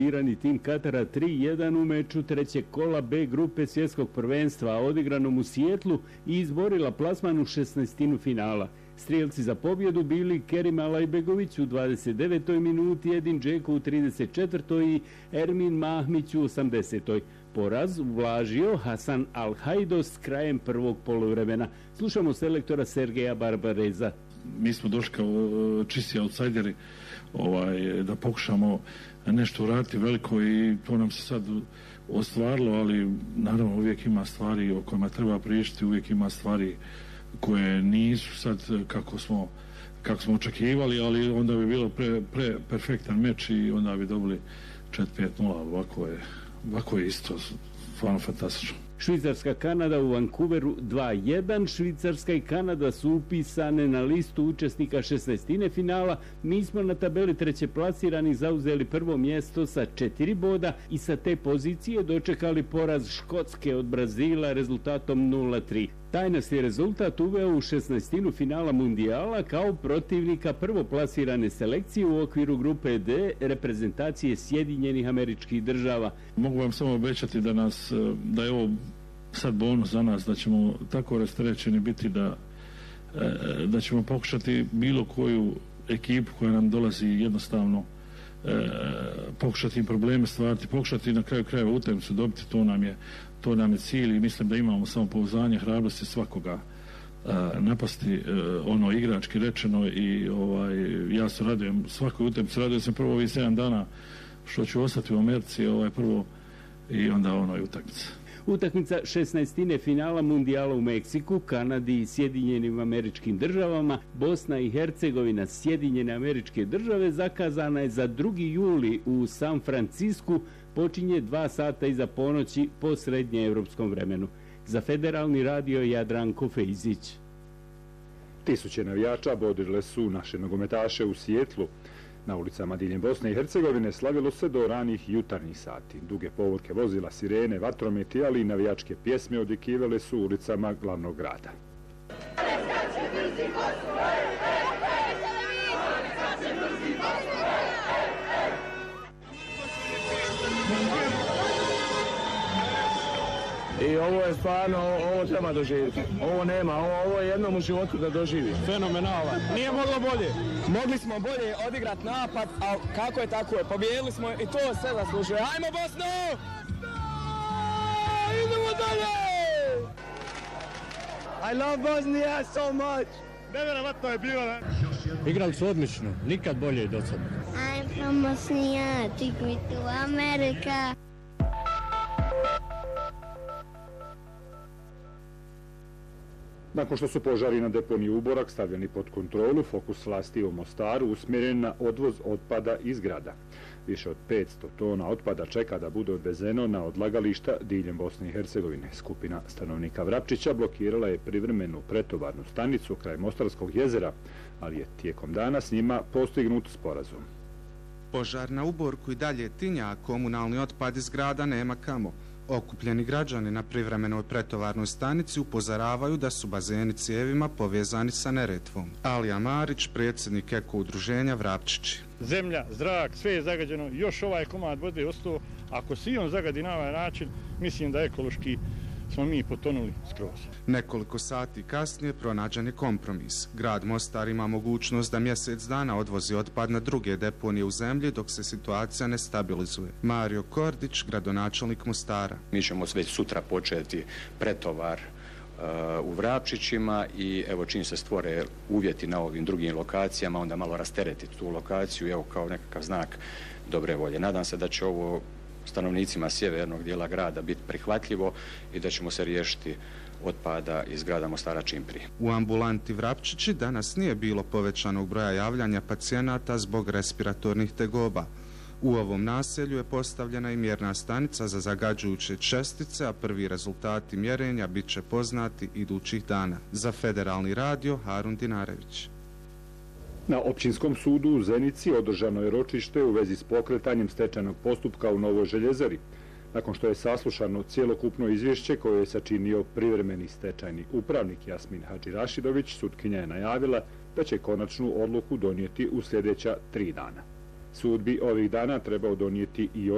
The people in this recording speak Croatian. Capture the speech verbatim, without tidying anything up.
Irani tim Katara tri jedan u meču trećeg kola B grupe svjetskog prvenstva, odigranom u Sijetlu, i izborila plasman u šesnaestinu finala. Strijelci za pobjedu bili Kerim Alajbegović u dvadeset devetoj minuti, Edin Džeko u trideset četvrtoj i Ermin Mahmić u osamdesetoj Poraz ublažio Hasan Al-Hajdos krajem prvog poluvremena. Slušamo selektora Sergeja Barbareza. Mi smo došli kao čisti outsideri ovaj, da pokušamo nešto uraditi veliko i to nam se sad ostvarilo, ali naravno uvijek ima stvari o kojima treba pričati, uvijek ima stvari koje nisu sad kako smo, kako smo očekivali, ali onda bi bilo pre, pre perfektan meč i onda bi dobili četiri pet nula. Ovako je, ovako je isto stvarno fantastično. Švicarska-Kanada u Vancouveru dva jedan. Švicarska i Kanada su upisane na listu učesnika šesnaestine finala. Mi smo na tabeli treće plasirani zauzeli prvo mjesto sa četiri boda i sa te pozicije dočekali poraz Škotske od Brazila rezultatom nula tri. Taj nas je rezultat uveo u šesnaestinu finala mundijala kao protivnika prvoplasirane selekcije u okviru grupe D reprezentacije Sjedinjenih Američkih Država. Mogu vam samo obećati da nas, da je ovo sad bonus za nas, da ćemo tako rasterećeni biti da, da ćemo pokušati bilo koju ekipu koja nam dolazi jednostavno pokušati im probleme stvarati, pokušati na kraju krajeva utakmicu dobiti, to nam je to nam je cilj i mislim da imamo samo pouzdanje, hrabrosti svakoga a, napasti a, ono igrački rečeno i ovaj, ja se radujem svakoj utakmici, radujem se prvo ovih sedam dana što ću ostati u Americi, ovaj, prvo i onda ono je utakmica. Utakmica šesnaestine finala mundijala u Meksiku, Kanadi i Sjedinjenim Američkim Državama, Bosna i Hercegovina, Sjedinjene Američke Države zakazana je za drugi juli u San Francisku, počinje dva sata iza ponoći po srednjeevropskom vremenu. Za Federalni radio Jadranko Fejzić. Tisuće navijača bodrile su naše nogometaše u Sijetlu. Na ulicama diljem Bosne i Hercegovine slavilo se do ranih jutarnjih sati. Duge povorke vozila, sirene, vatrometi, ali i navijačke pjesme odjekivale su ulicama glavnog grada. I ovo je stvarno, ovo treba doživjeti. Ovo nema, ovo, ovo je jednom u životu da doživi. Fenomenalno. Nije moglo bolje. Mogli smo bolje odigrati napad, a kako je tako je. Pobijedili smo i to sve zaslužuje. Ajmo Bosno! Idemo dalje! I love Bosnia so much! Nevjerovatno je bilo, ne? Igrali su odlično, nikad bolje do sada. I'm from Bosnia, take me to America. Nakon što su požari na deponiji Uborak stavljeni pod kontrolu, fokus vlasti u Mostaru usmjeren na odvoz otpada iz grada. Više od petsto tona otpada čeka da bude odvezeno na odlagališta diljem Bosne i Hercegovine. Skupina stanovnika Vrapčića blokirala je privremenu pretovarnu stanicu kraj Mostarskog jezera, ali je tijekom dana s njima postignut sporazum. Požar na Uborku i dalje tinja, a komunalni otpad iz grada nema kamo. Okupljeni građani na privremenoj pretovarnoj stanici upozoravaju da su bazeni cijevima povezani sa Neretvom. Alija Marić, predsjednik Eko udruženja Vrapčići. Zemlja, zrak, sve je zagađeno, još ovaj komad vode ostao. Ako se i on zagadi na ovaj način, mislim da ekološki smo mi potonuli skroz. Nekoliko sati kasnije pronađen je kompromis. Grad Mostar ima mogućnost da mjesec dana odvozi otpad na druge deponije u zemlji dok se situacija ne stabilizuje. Mario Kordić, gradonačelnik Mostara. Mi ćemo već sutra početi pretovar uh, u Vrapčićima i evo čim se stvore uvjeti na ovim drugim lokacijama, onda malo rasteretiti tu lokaciju, evo kao nekakav znak dobre volje. Nadam se da će ovo stanovnicima sjevernog dijela grada biti prihvatljivo i da ćemo se riješiti otpada iz grada Mostara čim prije. U ambulanti Vrapčići danas nije bilo povećanog broja javljanja pacijenata zbog respiratornih tegoba. U ovom naselju je postavljena i mjerna stanica za zagađujuće čestice, a prvi rezultati mjerenja bit će poznati idućih dana. Za Federalni radio Harun Dinarević. Na općinskom sudu u Zenici održano je ročište u vezi s pokretanjem stečajnog postupka u Novoj Željezari. Nakon što je saslušano cjelokupno izvješće koje je sačinio privremeni stečajni upravnik Jasmin Hadžirašidović, sutkinja je najavila da će konačnu odluku donijeti u sljedeća tri dana. Sud bi ovih dana trebao donijeti i